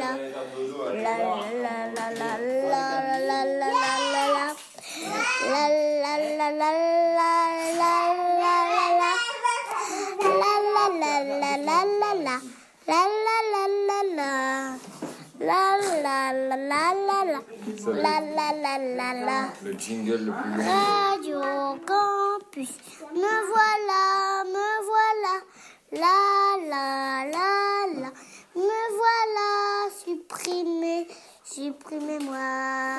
Le jingle le plus long. Radio Campus, me voilà, me voilà, supprimez-moi.